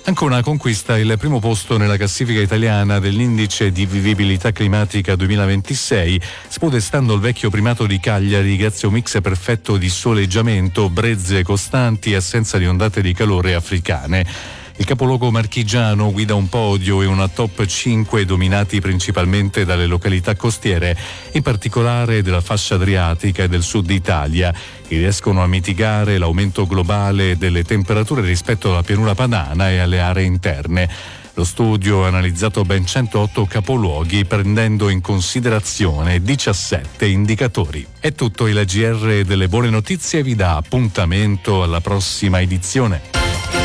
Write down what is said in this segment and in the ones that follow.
Anche una conquista, il primo posto nella classifica italiana dell'indice di vivibilità climatica 2026, spodestando il vecchio primato di Cagliari grazie a un mix perfetto di soleggiamento, brezze costanti e assenza di ondate di calore africane. Il capoluogo marchigiano guida un podio e una top 5 dominati principalmente dalle località costiere, in particolare della fascia adriatica e del sud Italia, che riescono a mitigare l'aumento globale delle temperature rispetto alla pianura padana e alle aree interne. Lo studio ha analizzato ben 108 capoluoghi, prendendo in considerazione 17 indicatori. È tutto, il GR delle buone notizie vi dà appuntamento alla prossima edizione.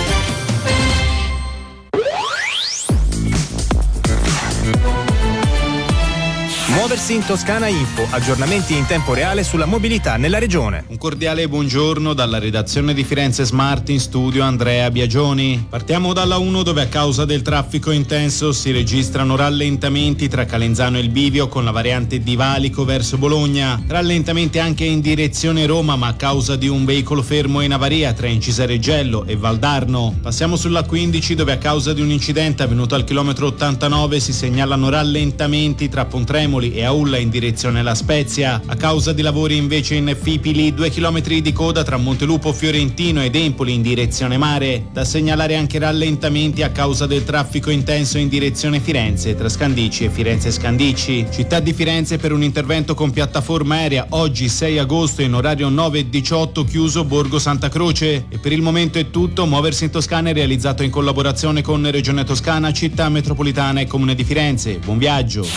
Muoversi in Toscana Info, aggiornamenti in tempo reale sulla mobilità nella regione. Un cordiale buongiorno dalla redazione di Firenze Smart, in studio Andrea Biagioni. Partiamo dalla 1, dove a causa del traffico intenso si registrano rallentamenti tra Calenzano e il Bivio con la variante di Valico verso Bologna. Rallentamenti anche in direzione Roma, ma a causa di un veicolo fermo in avaria tra Incisareggello e Valdarno. Passiamo sulla 15, dove a causa di un incidente avvenuto al chilometro 89 si segnalano rallentamenti tra Pontremoli e Aulla in direzione La Spezia. A causa di lavori invece in Fipili, 2 chilometri di coda tra Montelupo Fiorentino ed Empoli in direzione mare. Da segnalare anche rallentamenti a causa del traffico intenso in direzione Firenze tra Scandicci e Firenze Scandicci. Città di Firenze per un intervento con piattaforma aerea oggi 6 agosto in orario 9:18 chiuso Borgo Santa Croce. E per il momento è tutto. Muoversi in Toscana è realizzato in collaborazione con Regione Toscana, Città Metropolitana e Comune di Firenze. Buon viaggio.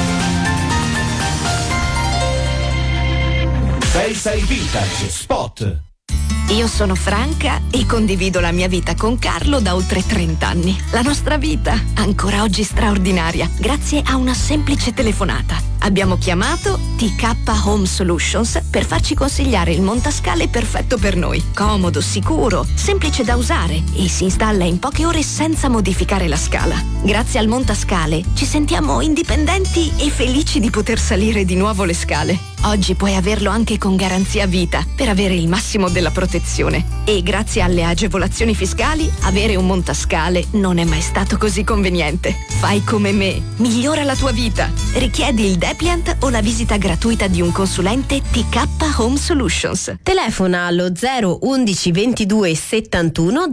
6 Vintage Spot. Io sono Franca e condivido la mia vita con Carlo da oltre 30 anni. La nostra vita, ancora oggi straordinaria, grazie a una semplice telefonata. Abbiamo chiamato TK Home Solutions per farci consigliare il montascale perfetto per noi. Comodo, sicuro, semplice da usare e si installa in poche ore senza modificare la scala. Grazie al montascale ci sentiamo indipendenti e felici di poter salire di nuovo le scale. Oggi puoi averlo anche con garanzia vita per avere il massimo della protezione. E grazie alle agevolazioni fiscali, avere un montascale non è mai stato così conveniente. Fai come me, migliora la tua vita. Richiedi il Depliant o la visita gratuita di un consulente TK Home Solutions. Telefona allo 011 22 71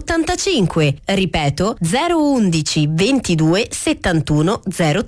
085. Ripeto, 011 22 71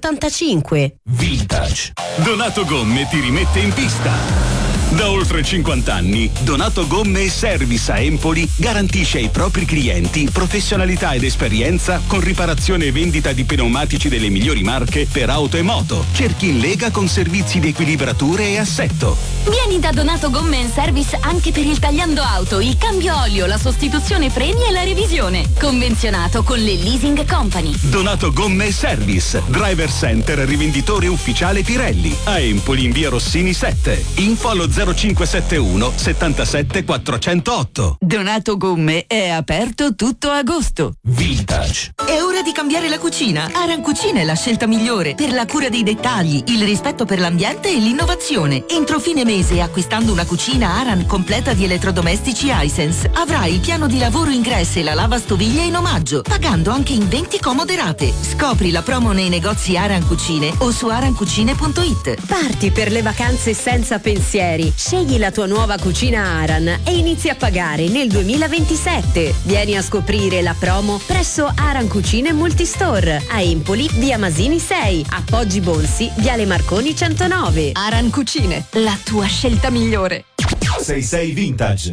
085. Vintage. Donato Gomme ti rimette in pista. Da oltre 50 anni, Donato Gomme Service a Empoli garantisce ai propri clienti professionalità ed esperienza con riparazione e vendita di pneumatici delle migliori marche per auto e moto. Cerchi in Lega con servizi di equilibrature e assetto. Vieni da Donato Gomme Service anche per il tagliando auto, il cambio olio, la sostituzione freni e la revisione. Convenzionato con le leasing company. Donato Gomme Service, Driver Center rivenditore ufficiale Pirelli. A Empoli in via Rossini 7. Info allo 0571 77 408. Donato Gomme è aperto tutto agosto. Vintage. È ora di cambiare la cucina. Aran Cucina è la scelta migliore per la cura dei dettagli, il rispetto per l'ambiente e l'innovazione. Entro fine mese, acquistando una cucina Aran completa di elettrodomestici Hisense, avrai il piano di lavoro ingresso e la lavastoviglie in omaggio, pagando anche in 20 comode rate. Scopri la promo nei negozi Aran Cucine o su arancucine.it. Parti per le vacanze senza pensieri. Scegli la tua nuova cucina Aran e inizi a pagare nel 2027. Vieni a scoprire la promo presso Aran Cucine Multistore a Empoli, via Masini 6, a Poggi Bonsi, viale Marconi 109. Aran Cucine, la tua scelta migliore. 6 Vintage.